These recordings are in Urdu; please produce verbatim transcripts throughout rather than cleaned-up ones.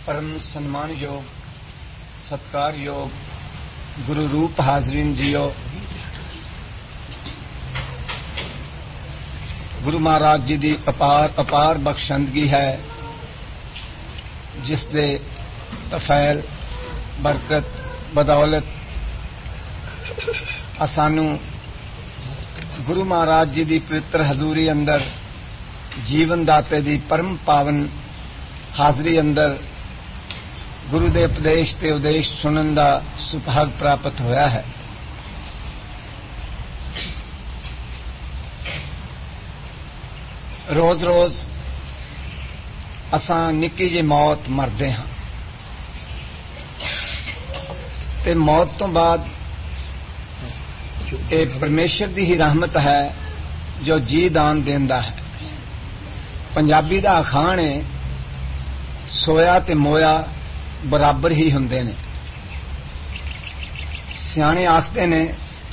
परम सम्मान योग सत्कार योग गुरु रूप हाजरीन जियो। गुरु महाराज जी की अपार अपार बख्शंदगी है जिस दे तफैल बरकत बदौलत असानू गुरु महाराज जी की पवित्र हजूरी अंदर जीवन दाते की परम पावन हाजरी अंदर गुरु दे उपदेश ते उदेश सुनन का सुभाग प्राप्त होया है। रोज रोज असां निक्की जी मौत मरदे हां ते मौत तो बाद ये परमेश्वर की ही रहमत है जो जी दान देंदा है। पंजाबी दा अखाण है सोया ते मोया बराबर ही हुंदे ने। सियाणे आखते ने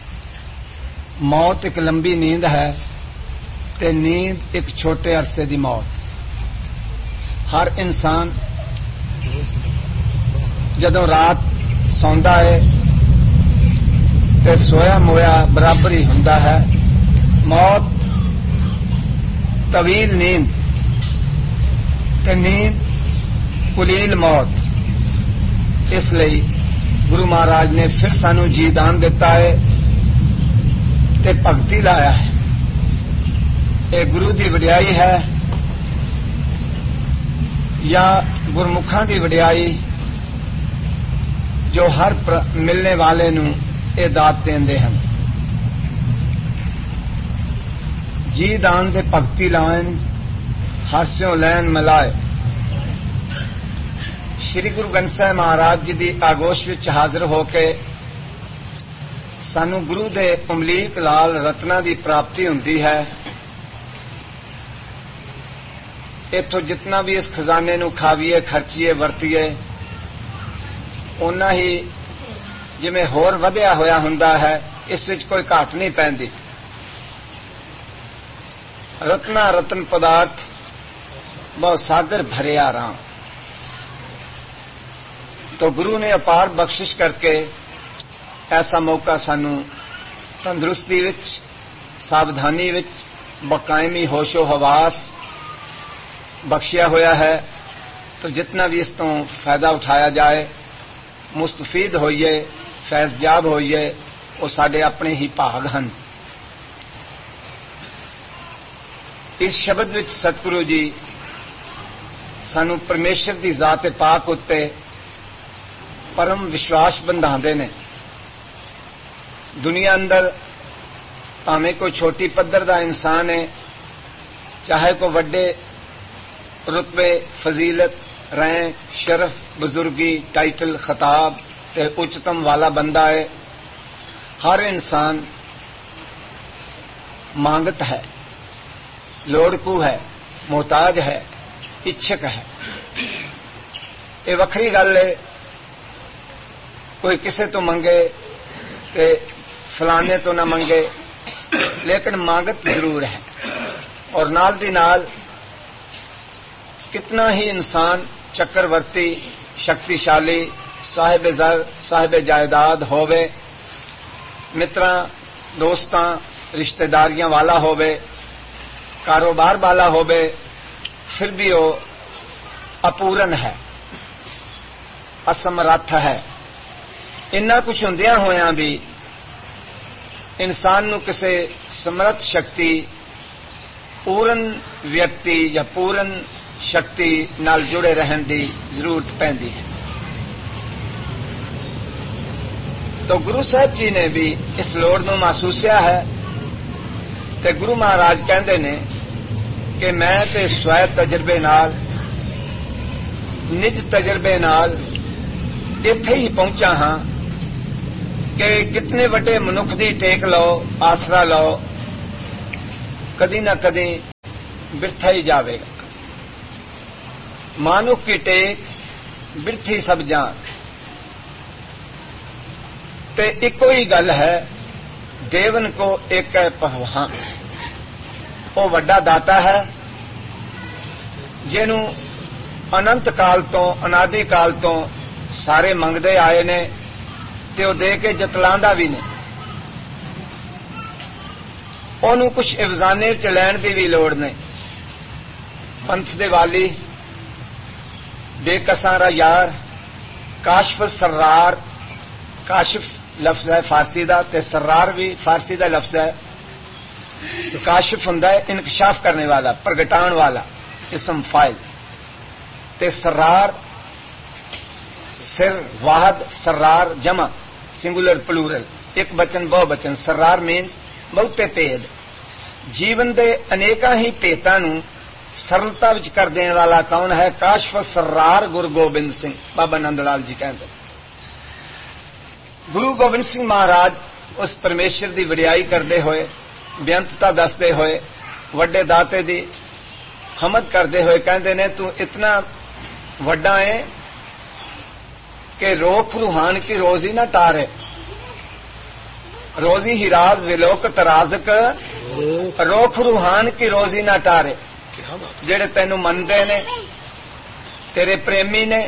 मौत एक लंबी नींद है ते नींद एक छोटे अरसे की मौत। हर इंसान जदों रात सौंदा है ते सोया मोया बराबर ही हुंदा है। मौत तवील नींद ते नींद कुलील मौत। इसलिए गुरु महाराज ने फिर सानू जी दान दिता है ते भगती लाया है। ये गुरु की वडियाई है या गुरमुखा की वडियाई जो हर मिलने वाले नू ये दात देंदे हैं। जी दान दे भगती लाइन हास्यों लैन मिलाए। श्री गुरु ग्रंथ साहिब महाराज जी की आगोश विच हाजिर होके सानू गुरु दे उमलीक लाल रत्ना की प्राप्ति हुंदी है। इथों जितना भी इस खजाने नू खावीए खर्चीए वरतीए उन्ना ही जिवें होर वधिया होया हुंदा है। इस विच कोई घाट नहीं पैंदी। रत्ना रतन पदार्थ बहुत सागर भरिया राम। तो गुरु ने अपार बख्शिश करके ऐसा मौका सानू तंदुरुस्ती विच सावधानी विच बकायमी होशो हवास बख्शिया होया है। तो जितना भी इस तो फायदा उठाया जाए मुस्तफीद होइए फैज़याब होइए वो साडे अपने ही भाग हन। इस शब्द विच सतगुरु जी सानू परमेश्वर की जात पाक उत्ते परम विश्वास बंधाते ने। दुनिया अंदर भावें कोई छोटी पद्धर का इंसान है चाहे कोई वड्डे रुतबे फजीलत रैंक शरफ बुजुर्गी टाइटल खिताब ते उच्चतम वाला बंदा है। हर इंसान मांगत है लोड़कू है मोहताज है इच्छक है। ये वखरी गल है कोई किसे तो मंगे ते फलाने तो ना मंगे लेकिन मांगत जरूर है। और नाल दी नाल कितना ही इंसान चक्रवर्ती शक्तिशाली साहिब जर साहिब जायदाद होवे मित्रां दोस्तां रिश्तेदारियां वाला होवे कारोबार वाला होवे फिर भी वो अपूर्ण है असमर्थ है। इन्ना कुछ हुंदियां होया भी इंसान नू किसी समर्थ शक्ति पूर्ण व्यक्ति या पूर्ण शक्ति नाल जुड़े रहन की जरूरत पैंदी है। तो गुरु साहब जी ने भी इस लोड़ नू महसूसिया है ते गुरु महाराज कहते ने कि मैं ते स्वै तजर्बे नाल निज तजर्बे नाल इत्थे ही पहुंचा हाँ कि कितने वड्डे मनुख दी टेक लो आसरा लो कदी ना कदी बिरथा ही जावेगा। मानुख की टेक बिरथी सब जान। ते इको ही गल है देवन को एक है पहवान। वो वड्डा दाता है जिन्हों انت کال تو انادی کال تو سارے منگتے آئے نے تے وہ دے کے جتلاندہ بھی نے. انہوں کچھ افزانے چ لین کی بھی لوڑ نہیں. پنتھ دے والی بے کساں یار کاشف سرار، کاشف لفظ ہے فارسی دا تے سرار بھی فارسی دا لفظ ہے. کاشف ہوں انکشاف کرنے والا، پرگٹان والا، اسم فائل. تے سرار سر واحد، سرار جمع سنگولر پلورل، ایک بچن بہو بچن. سرار مینس بہتے پید. جیون دے انیکاں ہی پیتاں نوں سرلتا وچ کر دینے والا کون ہے؟ کاشف سرار گرو گوبند سنگھ بابا نند لال جی کہتے. گرو گوبند سنگھ مہاراج اس پرمیشور دی وڈیائی کرتے ہوئے، بےانتتا دستے ہوئے، وڈے داتے دی حمد کرتے ہوئے کہندے نے تو اتنا وڈا ہے کہ روک روحان کی روزی نہ ٹارے. روزی ہی راز ولوکت رازک، روک روحان کی روزی نہ ٹارے. جڑے تینوں مندے نے، تیرے پریمی نے،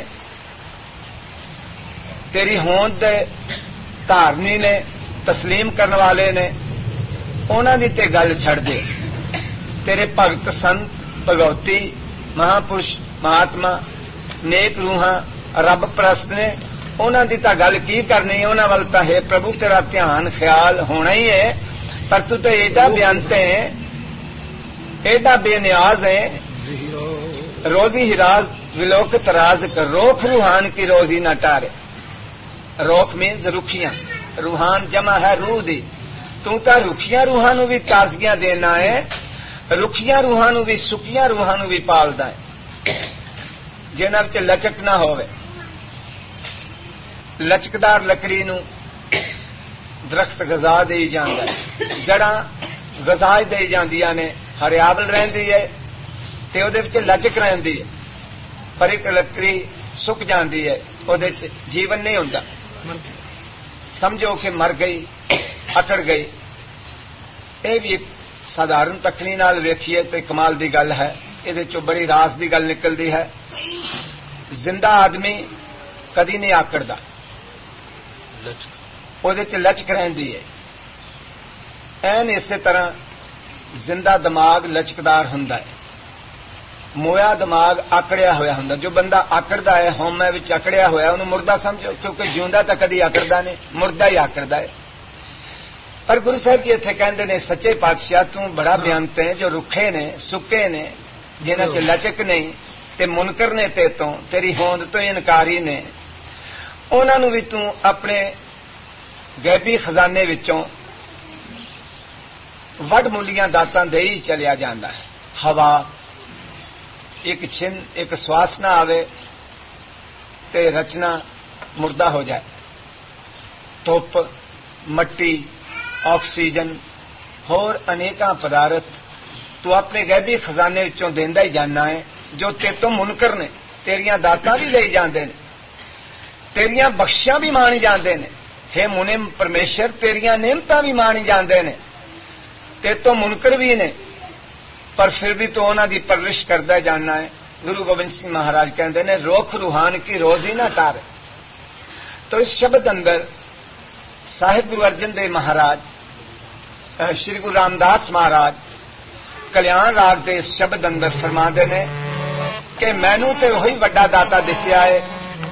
تیری ہوند دے دھارنی نے، تسلیم کرنے والے نے، انہاں دی تے گل چھڑ دے. تیرے بھگت سنت بھگوتی مہاپرش مہاتما نیک روحاں رب پرست نے، انہاں دی تا گل کی کرنی. انہاں ول تا ہے پربھو تیرا دھیان خیال ہونا ہی ہے، پر تو تے ایڈا بیانتے ہیں، ایڈا بے نیاز ہے. روزی ہی راز ولوکت راز کر، روک روحان کی روزی نہ ٹارے. روک مینز رکھیاں، روحان جمع ہے روح دی. تو تا رکھیاں روحاں نو بھی تازگیاں دینا ہے، رکھیاں روحاں نو بھی سکیاں روحاں نو بھی پالدا ہے جنہاں وچ لچک نہ ہوے. لچکدار لکڑی نو درخت غذا دے جاندا ہے، جڑاں غذا دے جاندیاں نے، ہریابل رہندی ہے تے او دے وچ لچک رہندی ہے. پر ایک لکڑی سک جاندی ہے، او دے وچ جیون نہیں ہوندا. سمجھو کہ مر گئی، اکڑ گئی. اے بھی ایک سادھارن تکنی نال ویکھیے تے کمال دی گل ہے. اے دے چوں بڑی راز دی گل نکلدی ہے. زندہ آدمی کدی نہیں آکڑدا، او دے وچ لچک رہندی ہے. این اسی طرح زندہ دماغ لچکدار ہوندا ہے، مویا دماغ آکڑیا ہویا ہوندا. جو بندہ آکڑدا ہے ہومے وچ آکڑیا ہویا انہوں مردہ سمجھو، کیونکہ جیوندا تا کدی آکڑدا نہیں، مردہ ہی آکڑدا ہے. پر گرو صاحب جی اتنے کہندے نے سچے پاتشاہ تو بڑا بیانتے ہیں جو رکھے نے سکے نے جنہاں چ لچک نہیں تے منکر نے تے تو تیری ہوند تو انکاری نے، انہاں نو بھی تو اپنے غیبی خزانے وچوں وڈ مولیاں داتاں دے ہی چلیا جاندا ہے. ہوا ایک چھن ایک سواس نہ آوے تے رچنا مردہ ہو جائے. دھوپ، مٹی، آکسیجن اور انیکاں پدارت تو اپنے غیبی خزانے وچوں دیندا ہی جاننا ہے جو تے تو منکر نے. تیریاں داتاں بھی لے جاندے نے، تیریاں بخشیاں بھی مانی جاندے نے. ہے منم پرمیشر تیریاں نعمتاں بھی مانی جاندے نے، تے تو منکر بھی نے، پر پھر بھی تو انہاں دی پرورش کردا جاننا ہے. گرو گوبند سنگھ مہاراج کہندے نے روک روحان کی روزی نہ ٹارے. تو اس شبد اندر صاحب گرو ارجن دیو مہاراج، شری گرو رام داس مہاراج کلیان راگ دے اس شبد اندر فرماندے نے کہ مینوں تے وہی وڈا داتا دسیا ہے،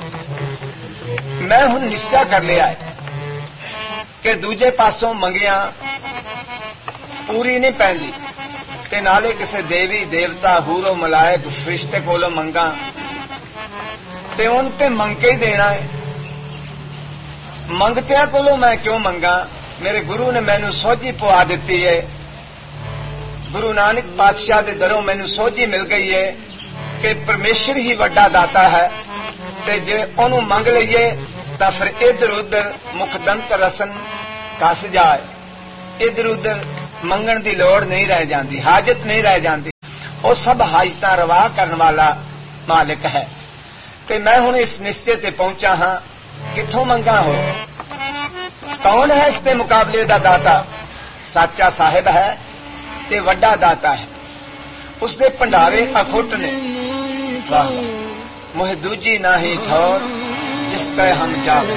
میں ہن نشچا کر لیا ہے کہ دوجے پاسوں منگیاں پوری نہیں پیندی تے نالے کسے دیوی دیوتا ہورو ملائک فرشتے کولوں منگاں تے ان تے منگ کے ہی دینا ہے. منگتیاں کولوں میں کیوں منگا؟ میرے گرو نے مینوں سوجھی پوا دیتی ہے. گرو نانک پادشاہ دے دروں مینوں سوجھی مل گئی ہے کہ پرمیشور ہی وڈا داتا ہے تے جے انہوں منگ لئیے تا پھر ادھر ادھر مقدنت رسن کس جائے، ادھر ادھر منگن دی لوڑ نہیں رہ جاندی، حاجت نہیں رہ جاندی. وہ سب حاجتاں روا کرن والا مالک ہے. تے میں ہن اس نشچے تے پہنچا ہاں کتھوں منگا ہو. کون ہے اس کے مقابلے دا داتا؟ سچا صاحب ہے تے وڈا داتا ہے. اس دے پنڈارے اکھٹ نے. واہ موہ دوجی نہ ہی ٹھور جس پہ ہم جاوے.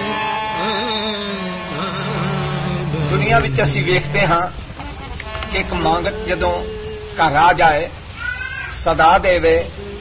دنیا وچ اسی ویکھتے ہاں کہ ایک مانگت جدوں گھر آ جائے صدا دے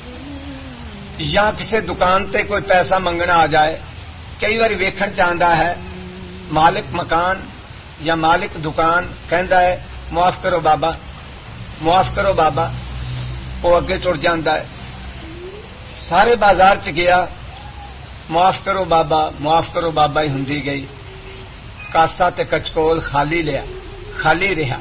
یا کسی دکان تے کوئی پیسہ منگنا آ جائے, کئی بار ویکھن چاہتا ہے مالک مکان یا مالک دکان کہندا ہے معاف کرو بابا معاف کرو بابا, وہ اگے ٹر جاندا ہے. سارے بازار چ گیا معاف کرو بابا معاف کرو بابا ہی ہوندی گئی, کاسا تے کچکول خالی لیا خالی رہا.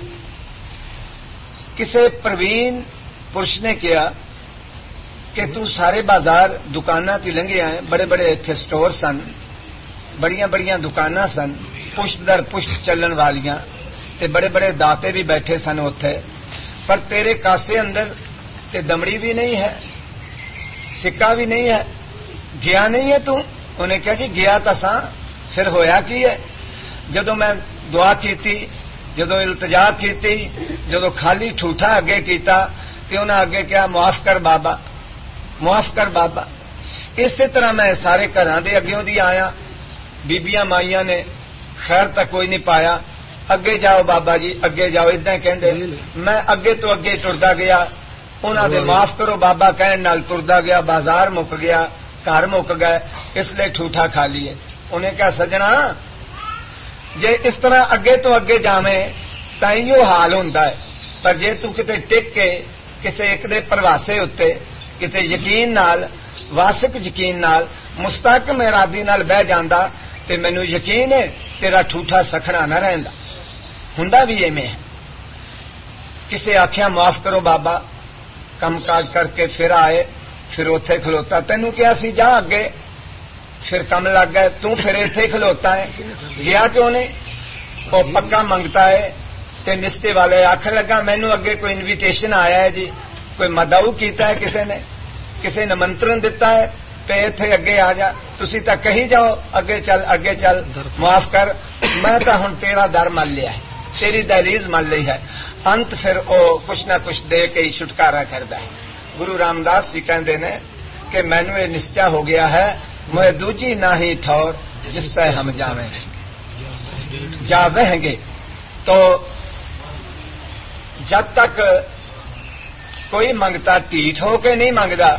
کسے پروین پرش نے کیا کہ تو سارے بازار دکاناں تے لنگے آئے, بڑے بڑے اتنے سٹور سن, بڑیاں بڑیاں دکاناں سن پشت در پشت چلن والیاں, تے بڑے بڑے داتے بھی بیٹھے سن اوتھے, پر تیرے کاسے اندر تے دمڑی بھی نہیں ہے سکہ بھی نہیں ہے, گیا نہیں ہے تو. انہیں کہا جی گیا تا ساں, پھر ہویا کی ہے؟ جدو میں دعا کیتی, جدو التجا کیتی, جدو خالی ٹھوٹا اگے کیتا تے انہیں اگے کیا معاف کر بابا معاف کر بابا. اسی طرح میں سارے گھراں دے اگیوں دی آیا, بیبیاں مائیاں نے خیر تک کوئی نہیں پایا, اگے جاؤ بابا جی اگے جاؤ اداں کہندے. میں اگے تو اگے ٹردا گیا, انہاں دے معاف کرو بابا کہن نال ٹردا گیا, بازار مک گیا, گھر مک گئے, اس لیے ٹھوٹا کھا لیے. انہیں کہا سجنا جے اس طرح اگے تو اگے جاویں تاں ایہو حال ہوندا ہے, پر جے تو کتے ٹک کے کسے ایک دے پرواسے اتے کتے یقین نال واسک یقین نال مستحکم ارادی نال بہ جاندا تے مینوں یقین ہے تیرا ٹھوٹا سکھنا نہ رہندا. ہوندا بھی ایویں ہے. کسے آکھیا معاف کرو بابا, کم کاج کر کے پھر آئے, پھر اوتھے کھلوتا, تینوں کیا سی جا اگے, پھر کم لگ گئے, تو پھر ایتھے کھلوتا ہے, گیا کیوں نہیں؟ وہ پکا منگتا ہے تے نستے والے آخر لگا مینوں اگے کوئی انویٹیشن آیا ہے جی, کوئی مدعو کیتا ہے کسے نے, کسے نے منترن دیتا ہے تے ایتھے اگے آ جا, تسی تا کہی جاؤ اگے چل اگے چل معاف کر, میں تا ہن تیرا در مل لیا ہے, تیری دہلیز مل لی ہے. انت پھر او کچھ نہ کچھ دے کے ہی چھٹکارا کردا ہے. گرو رام داس جی کہندے نے کہ مینوں یہ نشچا ہو گیا ہے موہ دوجی نہ ہی ٹھور جس پہ ہم جاویں جا وہیں گے. تو جب تک کوئی منگتا ٹھیٹ ہو کے نہیں منگتا,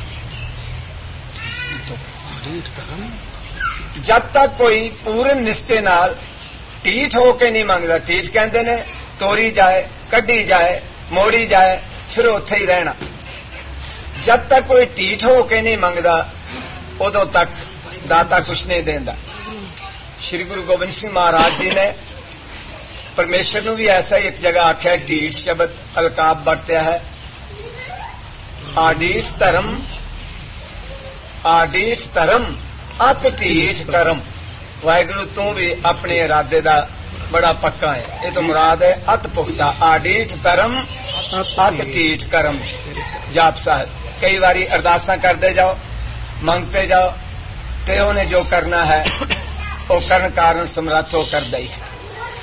جب تک کوئی پورن نشچے نال ٹھیٹ ہو کے نہیں منگتا, ٹھیٹ کہندے نے توڑی جائے کڈی جائے موڑی جائے پھر اوتھے ہی رہنا. جب تک کوئی ٹھیٹ ہو کے نہیں منگتا ادو تک داتا کچھ نہیں دیندا. شری گرو گوبند سنگھ مہاراج جی نے پرمیشور نو بھی ایسا ہی ایک جگہ آخیا, ٹھیٹ شبد القاب برتیا ہے, آڈیٹ دھرم آڈیٹ دھرم ات ٹھیٹ کرم. واحگرو تو بھی اپنے ارادے دا بڑا پکا ہے, یہ تو مراد ہے ات پختہ. آڈیٹ دھرم ات ٹھیٹ کرم. جاپ صاحب کئی باری ارداساں کرتے جاؤ منگتے جاؤ تے انہیں جو کرنا ہے وہ کرن کارن سمرتھ ہو کر دئی ہے.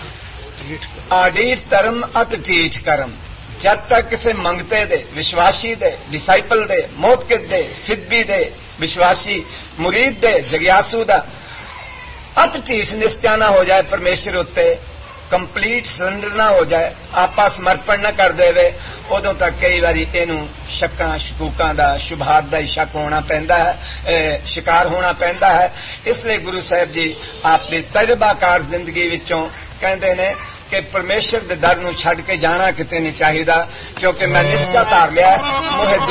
آڈیٹ دھرم ات ٹھیٹ کرم. جب تک کسی منگتے دے وشواشی دے ڈسائپل دے موتقد دے فدبی دے وشواشی مرید دے جگیاسو دا ات ٹھیٹ نشچا نہ ہو جائے پرمیشور اتنے, کمپلیٹ سرنڈر نہ ہو جائے, آپا سمرپن نہ کر دے وے, ادوں تک کئی باری اینوں شکاں شکوکاں دا شبہات دا شک ہونا پیندا ہے, شکار ہونا پیندا ہے. اس لیے گرو صاحب جی اپنی تجربہ کار زندگی وچوں کہندے نے کہ پرمیشور دے در نوں چھڈ کے جانا کتے نہیں چاہیدا, کیونکہ میں نشچا دھار لیا موہ